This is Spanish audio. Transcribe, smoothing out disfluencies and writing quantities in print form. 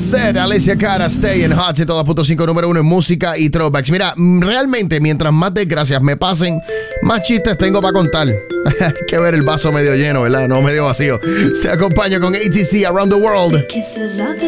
Set, Alicia Cara, Stay en Hot 102.5, número 1 en música y throwbacks. Mira, realmente mientras más desgracias me pasen, más chistes tengo para contar. Hay que ver el vaso medio lleno, ¿verdad? No medio vacío. Se acompaña con ATC Around the World.